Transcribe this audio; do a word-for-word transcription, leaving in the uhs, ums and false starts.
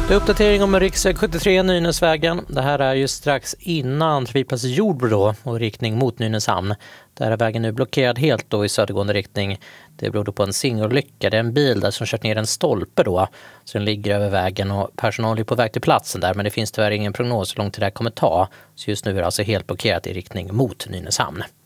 Det är uppdatering om riksväg sjuttiotre Nynäsvägen. Det här är ju strax innan trafikplats Jordbro då och riktning mot Nynäshamn. Där är vägen nu blockerad helt då i södergående riktning. Det beror då på en singelolycka. Det är en bil där som kört ner en stolpe då. Så den ligger över vägen och personal är på väg till platsen där. Men det finns tyvärr ingen prognos hur långt det där kommer ta. Så just nu är det alltså helt blockerat i riktning mot Nynäshamn.